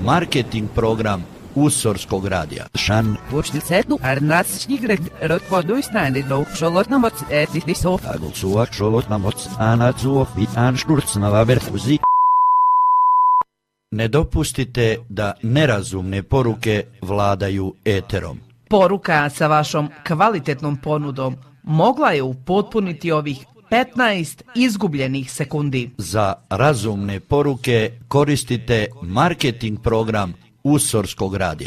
marketing program Usorskog radija. Shan Vučnicetu Arnasčnigreg Rotvoduisnanidov Šolotnamoc Etisnisov Agulsuak Šolotnamoc Anacuov i Anšturcnavaverfuzi. Ne dopustite da nerazumne poruke vladaju eterom. Poruka sa vašom kvalitetnom ponudom mogla je upotpuniti ovih 15 izgubljenih sekundi. Za razumne poruke koristite marketing program Usorskog radija.